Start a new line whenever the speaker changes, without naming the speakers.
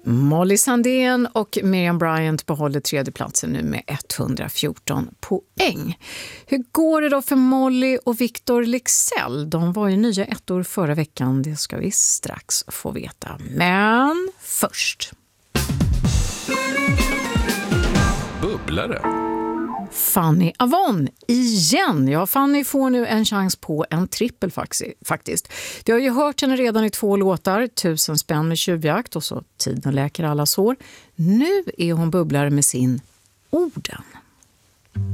Molly Sandén och Miriam Bryant behåller tredjeplatsen nu med 114 poäng. Hur går det då för Molly och Victor Leksell? De var ju nya ettor förra veckan, det ska vi strax få veta. Men först.
Bubblare.
Fanny Avon igen. Ja, Fanny får nu en chans på en trippel faktiskt. Vi har ju hört henne redan i 2 låtar, 1000 spänn med tjuvjakt och så Tiden läker alla sår. Nu är hon bubblare med sin Orden.